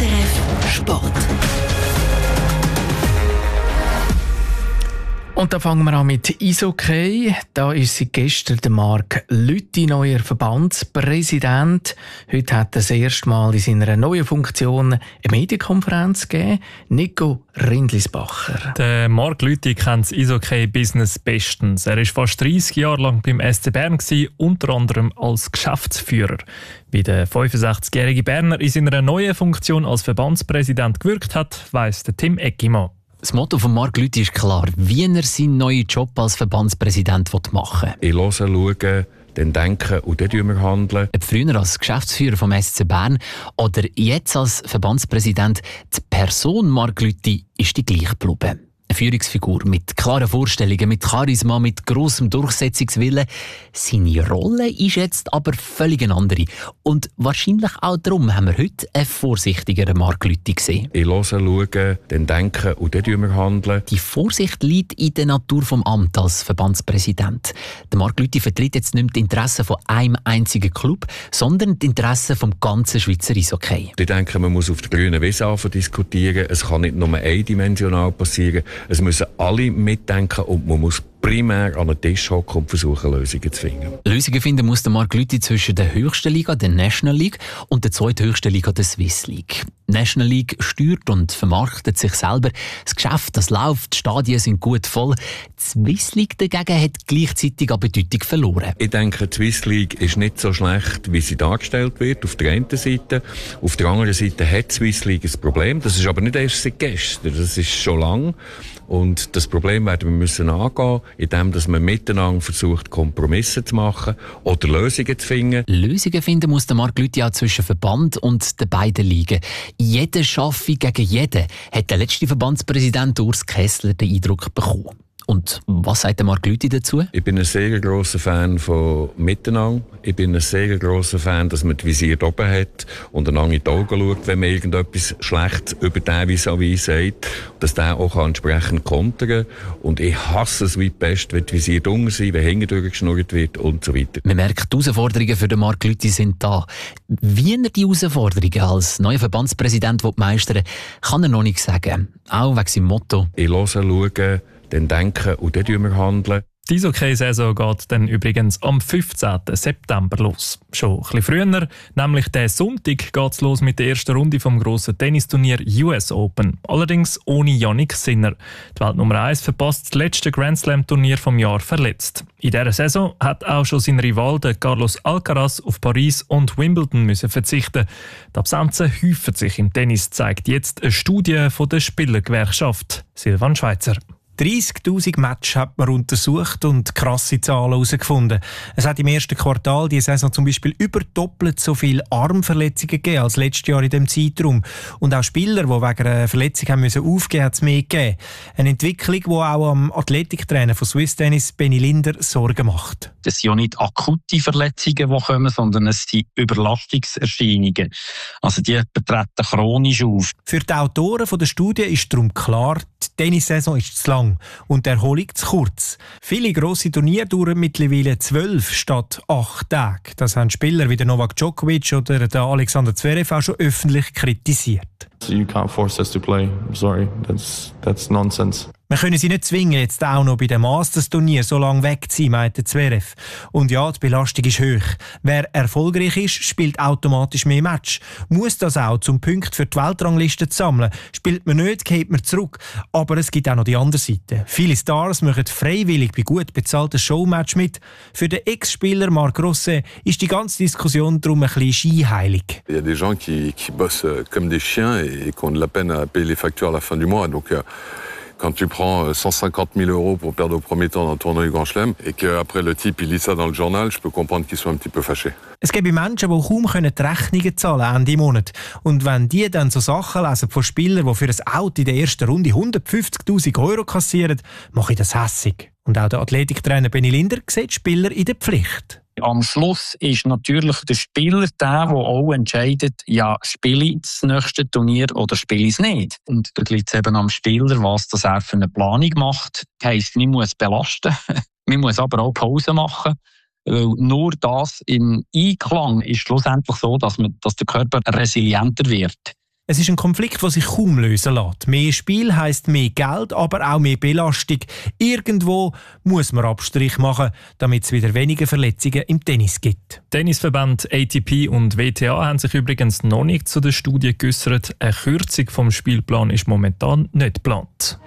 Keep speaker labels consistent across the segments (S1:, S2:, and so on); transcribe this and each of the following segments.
S1: SRF Sport.
S2: Und da fangen wir an mit Eishockey. Da ist seit gestern der Marc Lüthi neuer Verbandspräsident. Heute hat er das erste Mal in seiner neuen Funktion eine Medienkonferenz gegeben. Nico Rindlisbacher.
S3: Der Marc Lüthi kennt das Eishockey-Business bestens. Er war fast 30 Jahre lang beim SC Bern, unter anderem als Geschäftsführer. Wie der 65-jährige Berner in seiner neuen Funktion als Verbandspräsident gewirkt hat, weiss der Tim Eckimann.
S4: Das Motto von Marc Lüthi ist klar, wie er seinen neuen Job als Verbandspräsident machen will.
S5: Ich höre, schaue, dann denken und dann handeln.
S4: Ob früher als Geschäftsführer vom SC Bern oder jetzt als Verbandspräsident, die Person Marc Lüthi ist die gleiche geblieben. Eine Führungsfigur mit klaren Vorstellungen, mit Charisma, mit grossem Durchsetzungswillen. Seine Rolle ist jetzt aber völlig eine andere. Und wahrscheinlich auch darum haben wir heute einen vorsichtigeren Marc Lüthi gesehen.
S5: Ich höre, schaue, dann denken und dann handeln.
S4: Die Vorsicht liegt in der Natur vom Amt als Verbandspräsident. Der Marc Lüthi vertritt jetzt nicht mehr die Interessen von einem einzigen Club, sondern die Interessen vom ganzen Schweizer Eishockey.
S5: Ich denke, man muss auf der grünen Wiese anfangen diskutieren. Es kann nicht nur eindimensional passieren. Es müssen alle mitdenken und man muss primär an den Tisch hocken und versuchen, Lösungen zu finden.
S4: Lösungen finden muss der Marc Lüthi zwischen der höchsten Liga, der National League, und der zweithöchsten Liga, der Swiss League. Die National League steuert und vermarktet sich selber. Das Geschäft, das läuft, die Stadien sind gut voll. Die Swiss League dagegen hat gleichzeitig an Bedeutung verloren.
S5: Ich denke, die Swiss League ist nicht so schlecht, wie sie dargestellt wird, auf der einen Seite. Auf der anderen Seite hat die Swiss League ein Problem. Das ist aber nicht erst seit gestern, das ist schon lang. Und das Problem werden wir müssen angehen, indem dass man miteinander versucht, Kompromisse zu machen oder Lösungen zu finden.
S4: Lösungen finden muss der Marc Lüthi auch zwischen Verband und den beiden Ligen. Jeder schaffe gegen jeden, hat der letzte Verbandspräsident Urs Kessler den Eindruck bekommen. Und was sagt der Marc Lüthi dazu?
S5: Ich bin ein sehr grosser Fan von Miteinander. Ich bin ein sehr grosser Fan, dass man die Visier oben hat und einander in die Augen schaut, wenn man irgendetwas schlecht über den vis-à-vis sagt, dass der auch entsprechend kontern kann. Und ich hasse es wie die Pest, wenn die Visier unten sind, wenn hinten durchgeschnurrt wird und so weiter.
S4: Man merkt, die Herausforderungen für den Marc Lüthi sind da. Wie er die Herausforderungen als neuer Verbandspräsident meistern will, kann er noch nicht sagen. Auch wegen seinem Motto.
S5: Ich höre, schaue, dann denken und dann handeln.
S3: Die Eishockey-Saison geht dann übrigens am 15. September los. Schon ein bisschen früher, nämlich diesen Sonntag, geht es los mit der ersten Runde vom grossen Tennisturnier US Open. Allerdings ohne Jannik Sinner. Die Weltnummer 1 verpasst das letzte Grand Slam-Turnier vom Jahr verletzt. In dieser Saison hat auch schon sein Rival Carlos Alcaraz auf Paris und Wimbledon müssen verzichten. Die Absenzen häufen sich im Tennis, zeigt jetzt eine Studie von der Spielergewerkschaft. Silvan Schweizer.
S6: 30'000 Matches hat man untersucht und krasse Zahlen herausgefunden. Es hat im ersten Quartal dieser Saison zum Beispiel über doppelt so viele Armverletzungen gegeben als letztes Jahr in diesem Zeitraum. Und auch Spieler, die wegen einer Verletzung haben müssen aufgeben, hat es mehr gegeben. Eine Entwicklung, die auch am Athletiktrainer von Swiss Tennis, Benny Linder, Sorgen macht.
S7: Das sind ja nicht akute Verletzungen, die kommen, sondern es sind Überlastungserscheinungen. Also die treten chronisch auf.
S6: Für die Autoren der Studie ist darum klar, die Tennissaison ist zu lang und die Erholung zu kurz. Viele grosse Turniere dauern mittlerweile 12 statt 8 Tage. Das haben Spieler wie der Novak Djokovic oder der Alexander Zverev auch schon öffentlich kritisiert.
S8: You can't force us to play. I'm sorry, that's nonsense.
S6: Wir können sie nicht zwingen, jetzt auch noch bei dem Masters-Turnier so lange weg zu sein, meinte Zverev. Und ja, die Belastung ist hoch. Wer erfolgreich ist, spielt automatisch mehr Match. Muss das auch, zum Punkt für die Weltrangliste zu sammeln. Spielt man nicht, geht man zurück. Aber es gibt auch noch die andere Seite. Viele Stars machen freiwillig bei gut bezahlten Showmatch mit. Für den Ex-Spieler Marc Rosset ist die ganze Diskussion darum ein bisschen scheinheilig.
S9: Il y a des gens qui bossent comme des chiens et qui ont de la peine à payer les factures à la fin du mois. Donc, quand tu prends 150 000 € pour perdre au premier temps dans le tournoi du Grand Chelem et qu'après le type il lit ça dans le journal, je peux comprendre qu'il soit un petit peu fâché.
S6: Es gibt Menschen, die kaum die Rechnungen zahlen Ende Monat. Und wenn die dann so Sachen lesen von Spielern, die für ein Auto in der ersten Runde 150'000 € kassieren, mache ich das hässig. Und auch der Athletiktrainer Benny Linder sieht Spieler in der Pflicht.
S7: Am Schluss ist natürlich der Spieler der auch entscheidet, ja, spiele ich das nächste Turnier oder spiele ich es nicht. Und da liegt es eben am Spieler, was das er für eine Planung macht. Das heisst, man muss belasten, man muss aber auch Pause machen. Weil nur das im Einklang ist schlussendlich so, dass der Körper resilienter wird.
S6: Es ist ein Konflikt, der sich kaum lösen lässt. Mehr Spiel heisst mehr Geld, aber auch mehr Belastung. Irgendwo muss man Abstrich machen, damit es wieder weniger Verletzungen im Tennis gibt.
S3: Tennisverband ATP und WTA haben sich übrigens noch nicht zu der Studie geäussert. Eine Kürzung vom Spielplan ist momentan nicht geplant.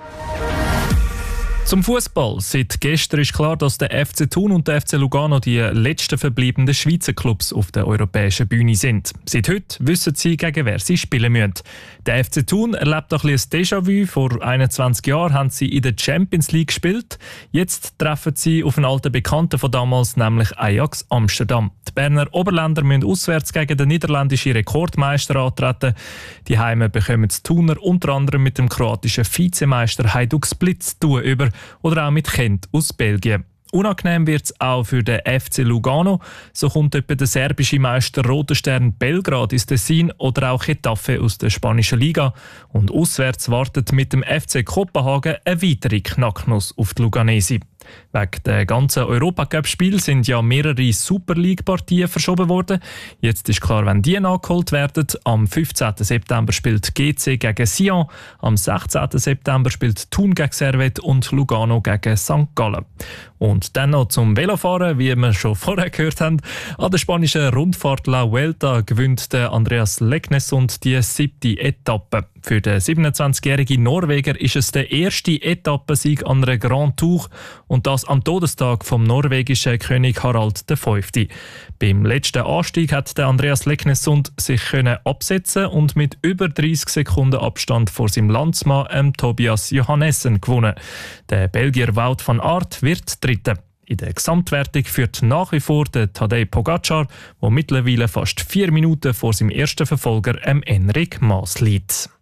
S3: Zum Fußball. Seit gestern ist klar, dass der FC Thun und der FC Lugano die letzten verbleibenden Schweizer Clubs auf der europäischen Bühne sind. Seit heute wissen sie, gegen wer sie spielen müssen. Der FC Thun erlebt ein Déjà-vu. Vor 21 Jahren haben sie in der Champions League gespielt. Jetzt treffen sie auf einen alten Bekannten von damals, nämlich Ajax Amsterdam. Die Berner Oberländer müssen auswärts gegen den niederländischen Rekordmeister antreten. Die Heime bekommen die Thuner unter anderem mit dem kroatischen Vizemeister Hajduk Split zu tun über oder auch mit Gent aus Belgien. Unangenehm wird es auch für den FC Lugano. So kommt etwa der serbische Meister Roter Stern Belgrad ins Tessin oder auch Getafe aus der spanischen Liga. Und auswärts wartet mit dem FC Kopenhagen eine weitere Knacknuss auf die Luganesi. Wegen der ganzen Europacup-Spiele sind ja mehrere Super League-Partien verschoben worden. Jetzt ist klar, wenn die nachgeholt werden. Am 15. September spielt GC gegen Sion, am 16. September spielt Thun gegen Servette und Lugano gegen St. Gallen. Und dann noch zum Velofahren, wie wir schon vorher gehört haben. An der spanischen Rundfahrt La Vuelta gewinnt der Andreas Leknesund die 7. Etappe. Für den 27-jährigen Norweger ist es der erste Etappensieg an einer Grand Tour und das am Todestag vom norwegischen König Harald V. Beim letzten Anstieg hat der Andreas Leknesund sich absetzen und mit über 30 Sekunden Abstand vor seinem Landsmann Tobias Johannessen gewonnen. Der Belgier Wout van Aert wird Dritter. In der Gesamtwertung führt nach wie vor der Tadej Pogacar, der mittlerweile fast 4 Minuten vor seinem ersten Verfolger Enric Mas liegt.